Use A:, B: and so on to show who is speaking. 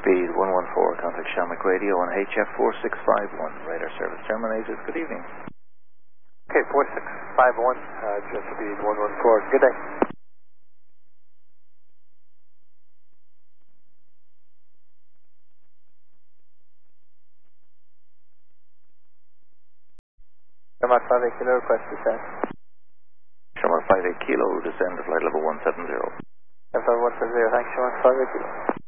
A: Speed 114, contact Shamrock Radio on HF4651. Radar service terminated. Good evening.
B: Okay, 4651, jet speed 114. Good day. Shamrock 58 Kilo, request descent.
A: Shamrock 58 Kilo, descend to flight level 170.
B: Flight 170, thanks, Shamrock 58 Kilo.